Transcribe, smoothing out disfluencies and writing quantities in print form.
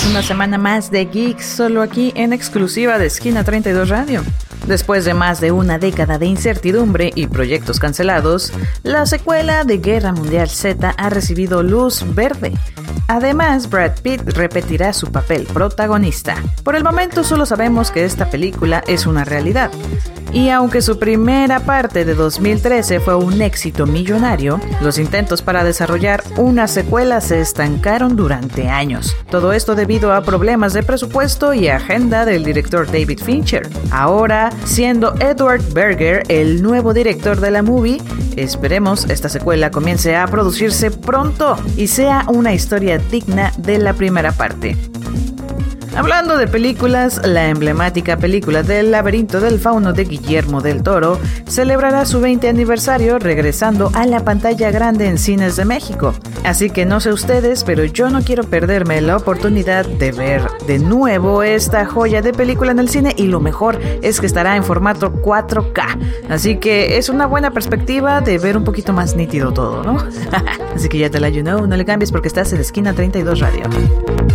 una semana más de Geeks, solo aquí en exclusiva de Esquina 32 Radio. Después de más de una década de incertidumbre y proyectos cancelados, la secuela de Guerra Mundial Z ha recibido luz verde. Además, Brad Pitt repetirá su papel protagonista. Por el momento solo sabemos que esta película es una realidad. Y aunque su primera parte de 2013 fue un éxito millonario, los intentos para desarrollar una secuela se estancaron durante años. Todo esto debido a problemas de presupuesto y agenda del director David Fincher. Ahora, siendo Edward Berger el nuevo director de la movie, esperemos esta secuela comience a producirse pronto y sea una historia digna de la primera parte. Hablando de películas, la emblemática película del Laberinto del Fauno de Guillermo del Toro celebrará su 20 aniversario regresando a la pantalla grande en cines de México. Así que no sé ustedes, pero yo no quiero perderme la oportunidad de ver de nuevo esta joya de película en el cine, y lo mejor es que estará en formato 4K. Así que es una buena perspectiva de ver un poquito más nítido todo, ¿no? Así que ya te la no le cambies porque estás en Esquina 32 Radio.